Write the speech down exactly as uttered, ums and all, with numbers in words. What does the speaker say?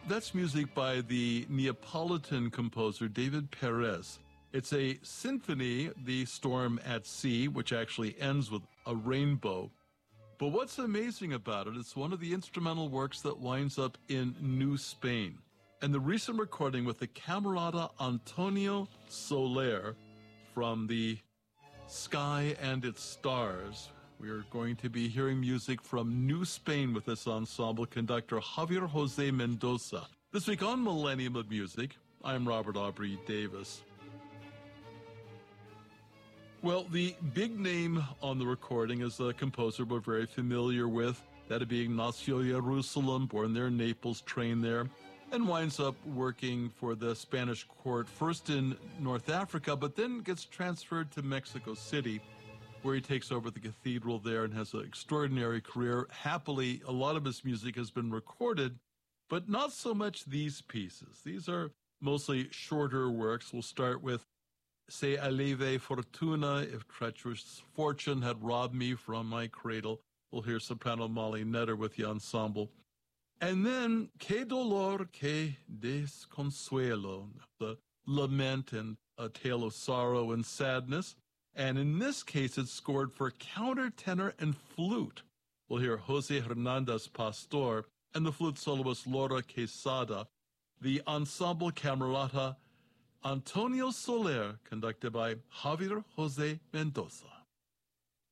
That's music by the Neapolitan composer David Perez. It's a symphony, The Storm at Sea, which actually ends with a rainbow. But what's amazing about it, it's one of the instrumental works that winds up in New Spain. And the recent recording with the Camerata Antonio Soler from the Sky and Its Stars. We are going to be hearing music from New Spain with this ensemble conductor Javier Jose Mendoza. This week on Millennium of Music, I'm Robert Aubrey Davis. Well, the big name on the recording is a composer we're very familiar with, that would be Ignacio Jerusalem, born there in Naples, trained there, and winds up working for the Spanish court, first in North Africa, but then gets transferred to Mexico City, where he takes over the cathedral there and has an extraordinary career. Happily, a lot of his music has been recorded, but not so much these pieces. These are mostly shorter works. We'll start with Se Aleve Fortuna, If Treacherous Fortune Had Robbed Me From My Cradle. We'll hear soprano Molly Netter with the ensemble. And then Que Dolor, Que Desconsuelo, the lament and a tale of sorrow and sadness. And in this case, it's scored for countertenor and flute. We'll hear Jose Hernandez Pastor and the flute soloist Laura Quesada, the ensemble Camerata Antonio Soler, conducted by Javier Jose Mendoza.